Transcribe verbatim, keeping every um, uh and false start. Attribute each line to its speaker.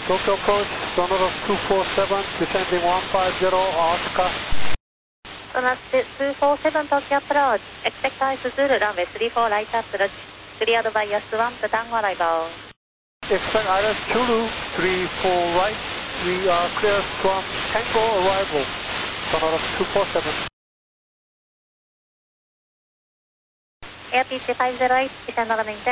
Speaker 1: Tokyo approach, Sonoros two four seven, descending one five zero, Oscar.
Speaker 2: Sonoros two four seven, Tokyo approach, expect ice Zulu, runway three four right approach, cleared by S one, to Tango arrival.
Speaker 1: Expect iris Zulu three four right, we are clear from Tango arrival, Sonoros two four seven.
Speaker 2: Air P C five zero eight, descend on the maintain.